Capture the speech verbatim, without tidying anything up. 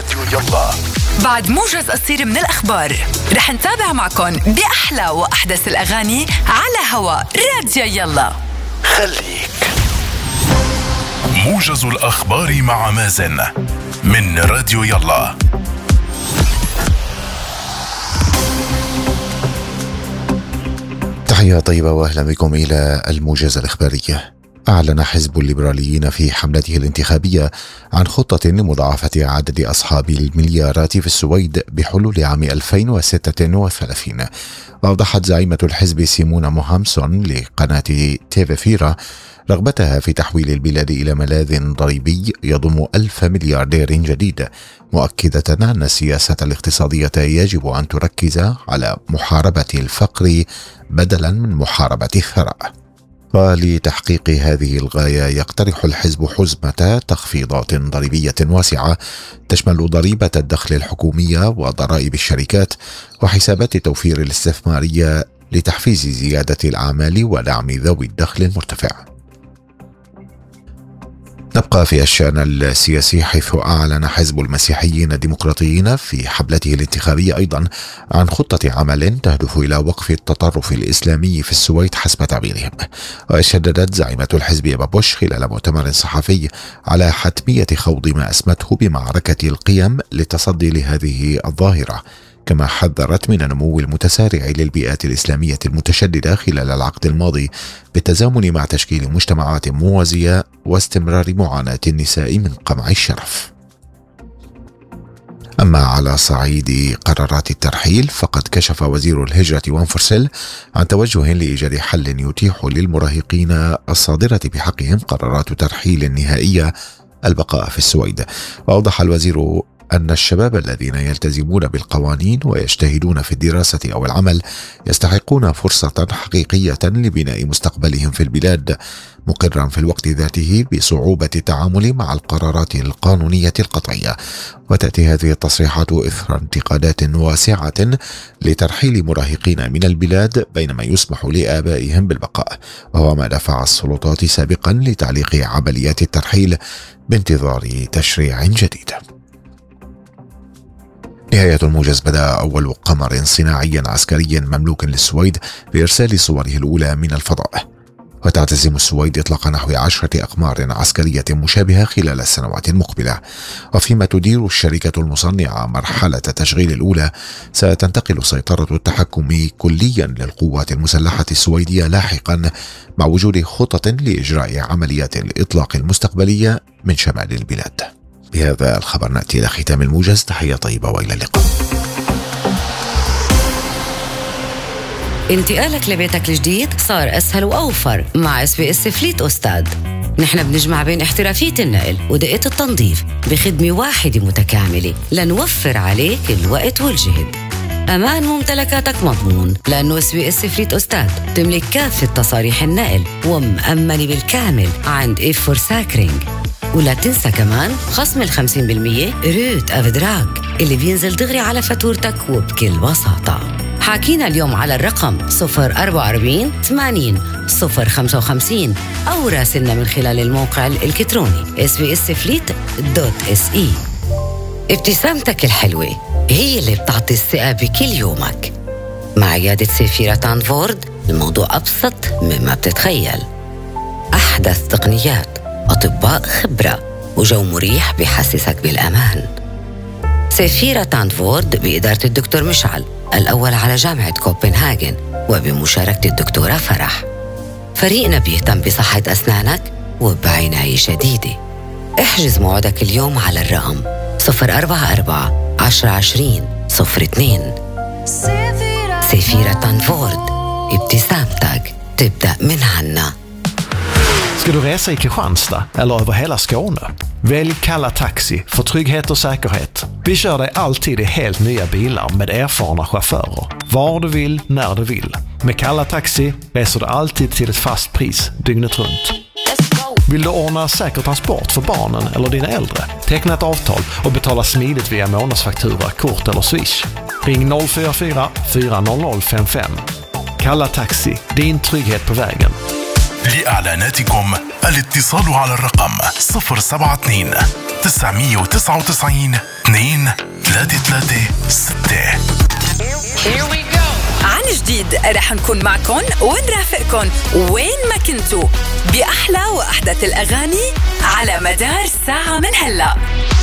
راديو يلا. بعد موجز قصير من الأخبار رح نتابع معكم بأحلى وأحدث الأغاني على هواء راديو يلا. خليك موجز الأخبار مع مازن من راديو يلا. تحية طيبة وأهلا بكم إلى الموجز الإخباري. أعلن حزب الليبراليين في حملته الانتخابية عن خطة لمضاعفة عدد أصحاب المليارات في السويد بحلول عام ألفين وستة وثلاثين. وأوضحت زعيمة الحزب سيمونا موهامسون لقناة تيفي فيرا رغبتها في تحويل البلاد إلى ملاذ ضريبي يضم ألف ملياردير جديد، مؤكدة أن السياسة الاقتصادية يجب أن تركز على محاربة الفقر بدلا من محاربة الثراء. ولتحقيق هذه الغاية يقترح الحزب حزمة تخفيضات ضريبية واسعة تشمل ضريبة الدخل الحكومية وضرائب الشركات وحسابات التوفير الاستثمارية لتحفيز زيادة الأعمال ودعم ذوي الدخل المرتفع. نبقى في الشأن السياسي، حيث أعلن حزب المسيحيين الديمقراطيين في حملته الانتخابية أيضا عن خطة عمل تهدف إلى وقف التطرف الإسلامي في السويد حسب تعبيرهم. وشددت زعيمة الحزب إيفا بوش خلال مؤتمر صحفي على حتمية خوض ما أسمته بمعركة القيم للتصدي لهذه الظاهرة، كما حذرت من النمو المتسارع للبيئات الإسلامية المتشددة خلال العقد الماضي بالتزامن مع تشكيل مجتمعات موازية واستمرار معاناة النساء من قمع الشرف. أما على صعيد قرارات الترحيل، فقد كشف وزير الهجرة وانفرسل عن توجه لإيجاد حل يتيح للمراهقين الصادرة بحقهم قرارات ترحيل نهائية البقاء في السويد. وأوضح الوزير أن الشباب الذين يلتزمون بالقوانين ويجتهدون في الدراسة أو العمل يستحقون فرصة حقيقية لبناء مستقبلهم في البلاد، مقرا في الوقت ذاته بصعوبة التعامل مع القرارات القانونية القطعية. وتأتي هذه التصريحات إثر انتقادات واسعة لترحيل مراهقين من البلاد بينما يسمح لآبائهم بالبقاء، وهو ما دفع السلطات سابقا لتعليق عمليات الترحيل بانتظار تشريع جديد. نهاية الموجز. بدأ أول قمر صناعي عسكري مملوك للسويد بإرسال صوره الأولى من الفضاء. وتعتزم السويد إطلاق نحو عشرة أقمار عسكرية مشابهة خلال السنوات المقبلة. وفيما تدير الشركة المصنعة مرحلة تشغيل الأولى، ستنتقل سيطرة التحكم كليا للقوات المسلحة السويدية لاحقا، مع وجود خطط لإجراء عمليات الإطلاق المستقبلية من شمال البلاد. بهذا الخبر نأتي إلى ختام الموجز. تحية طيبة وإلى اللقاء. انتقالك لبيتك الجديد صار أسهل وأوفر مع اس بي اس فليت أستاذ. نحن بنجمع بين احترافية النقل ودقة التنظيف بخدمة واحدة متكاملة لنوفر عليك الوقت والجهد. أمان ممتلكاتك مضمون، لأنه اس بي اس فليت أستاذ تملك كافة تصاريح النقل ومأمنة بالكامل عند إف فور ساكرينج. ولا تنسى كمان خصم الخمسين بالمية روت أفدراك اللي بينزل دغري على فاتورتك وبكل بساطة. حاكينا اليوم على الرقم صفر أربعة أربعين ثمانين صفر خمسة وخمسين أو راسلنا من خلال الموقع الإلكتروني اس بي اس فليت دوت اس اي. ابتسامتك الحلوة هي اللي بتعطي الثقة بكل يومك. مع عيادة سيفيرا تانفورد الموضوع أبسط مما بتتخيل. أحدث تقنيات، أطباء خبرة، وجو مريح بيحسسك بالأمان. سيفيرا تانفورد بإدارة الدكتور مشعل الأول على جامعة كوبنهاجن وبمشاركة الدكتورة فرح. فريقنا بيهتم بصحة أسنانك وبعناية شديدة. احجز موعدك اليوم على الرقم صفر أربعة أربعة عشرة عشرين صفر اثنين. سيفيرا تانفورد، ابتسامتك تبدأ من عنا. Ska du resa i Kristianstad eller över hela Skåne? Välj Kalla Taxi för trygghet och säkerhet. Vi kör dig alltid i helt nya bilar med erfarna chaufförer. Var du vill, när du vill. Med Kalla Taxi reser du alltid till ett fast pris dygnet runt. Vill du ordna säker transport för barnen eller dina äldre? Teckna ett avtal och betala smidigt via månadsfaktura, kort eller swish. Ring noll fyra fyra fyra noll noll fem fem. Kalla Taxi, din trygghet på vägen. لإعلاناتكم الاتصال على الرقم صفر سبعة اثنين تسعمية وتسعة وتسعين اثنين ثلاثة ثلاثة ستة. عن جديد رح نكون معكن ونرافقكن وين ما كنتوا بأحلى وأحدث الأغاني على مدار ساعة من هلأ.